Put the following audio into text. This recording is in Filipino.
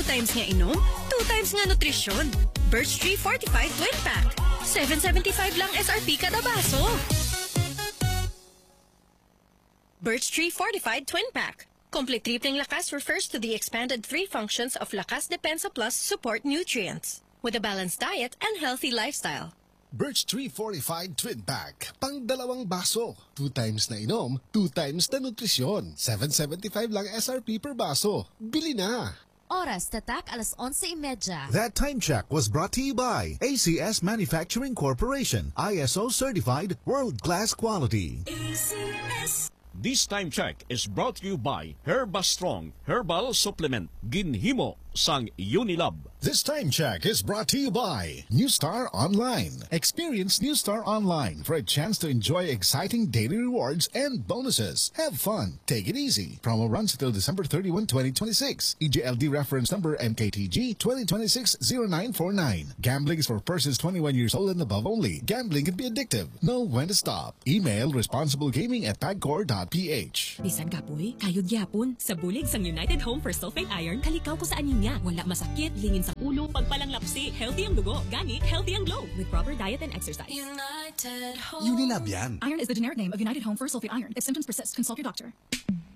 times nga inom, 2 times nga nutrisyon. Birch Tree Fortified Twin Pack. 7.75 lang SRP kada baso. Birch Tree Fortified Twin Pack. Complete tripling lakas refers to the expanded 3 functions of Lakas Depensa Plus support nutrients with a balanced diet and healthy lifestyle. Birch Tree Fortified Twin Pack. Pang 2 baso. 2 times na inom, 2 times na nutrisyon. 7.75 lang SRP per baso. Bili na! Oras tatak 11:30. That time check was brought to you by ACS Manufacturing Corporation, ISO certified world-class quality. ACS. This time check is brought to you by Herbastrong Herbal Supplement, ginhimo sang Unilab. This time check is brought to you by New Star Online. Experience New Star Online for a chance to enjoy exciting daily rewards and bonuses. Have fun. Take it easy. Promo runs until December 31, 2026. EJLD reference number MKTG 2026-0949. Gambling is for persons 21 years old and above only. Gambling can be addictive. Know when to stop. Email responsiblegaming@pagcor.ph. Bisan kapoy, kayod yapon. Sa bulig sang United Home for Sulfate Iron, kalikaw ko sa aninya. Wala masakit, lingin sa ulo, pagpalang lapsi, healthy ang dugo, gani, healthy ang glow. With proper diet and exercise. United Home. Unilab yan. Iron is the generic name of United Home for Sulfate Iron. If symptoms persist, consult your doctor.